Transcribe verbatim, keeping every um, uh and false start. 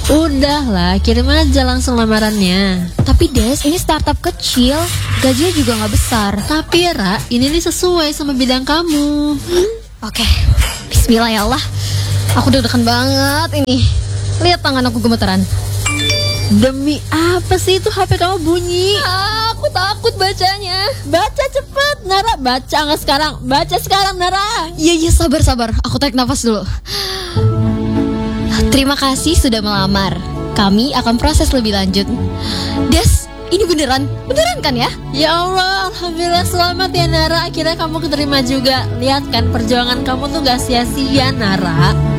Udahlah, kirim aja langsung lamarannya. Tapi Des, ini startup kecil, gajinya juga gak besar. Tapi Ra, ini nih sesuai sama bidang kamu. hmm? Oke, bismillah ya Allah. Aku deg-degan banget ini. Lihat tangan aku gemeteran. Demi apa sih itu H P kamu bunyi? Ah, aku takut bacanya. Baca cepet Nara, baca nggak sekarang? Baca sekarang Nara. Iya iya sabar sabar, aku tarik nafas dulu. Terima kasih sudah melamar. Kami akan proses lebih lanjut. Des, ini beneran? Beneran kan ya? Ya Allah, alhamdulillah selamat ya Nara. Akhirnya kamu keterima juga. Lihat kan perjuangan kamu tuh gak sia-sia Nara.